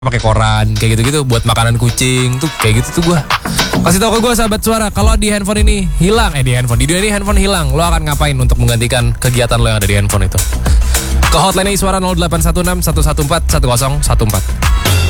pakai koran kayak gitu-gitu buat makanan kucing tuh kayak gitu tuh gue. Kasih tau ke gue sahabat suara, kalau di handphone ini hilang, di dunia ini handphone hilang, lo akan ngapain untuk menggantikan kegiatan lo yang ada di handphone itu? Ke hotline suara 0816 114 1014.